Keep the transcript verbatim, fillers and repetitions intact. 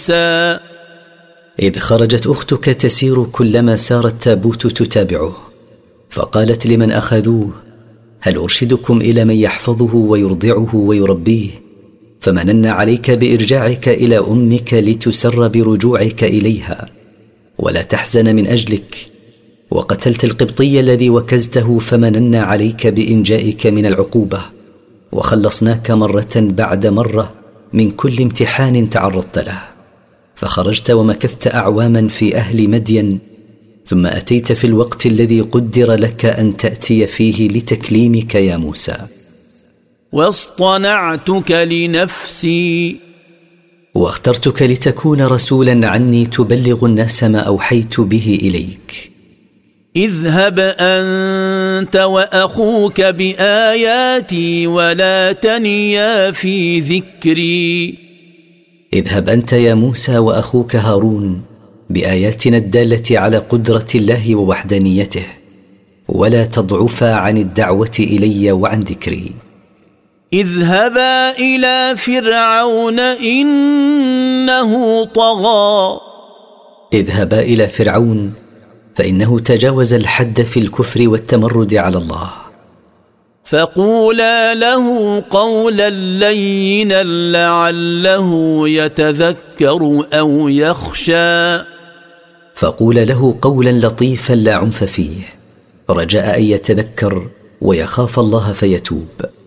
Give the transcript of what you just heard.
إذ خرجت أختك تسير كلما سار التابوت تتابعه، فقالت لمن أخذوه: هل أرشدكم إلى من يحفظه ويرضعه ويربيه؟ فمنن عليك بإرجاعك إلى أمك لتسر برجوعك إليها ولا تحزن من أجلك، وقتلت القبطي الذي وكزته فمنن عليك بإنجائك من العقوبة، وخلصناك مرة بعد مرة من كل امتحان تعرضت له. فخرجت ومكثت أعواما في أهل مدين، ثم أتيت في الوقت الذي قدر لك أن تأتي فيه لتكليمك يا موسى. واصطنعتك لنفسي، واخترتك لتكون رسولا عني تبلغ الناس ما أوحيت به إليك. اذهب أنت وأخوك بآياتي ولا تنيا في ذكري. اذهب أنت يا موسى وأخوك هارون بآياتنا الدالة على قدرة الله ووحدانيته، ولا تضعفا عن الدعوة إلي وعن ذكري. اذهبا إلى فرعون إنه طغى. اذهبا إلى فرعون فإنه تجاوز الحد في الكفر والتمرد على الله. فقولا له قولا لينا لعله يتذكر أو يخشى. فقول له قولا لطيفا لا عنف فيه، رجاء أن يتذكر ويخاف الله فيتوب.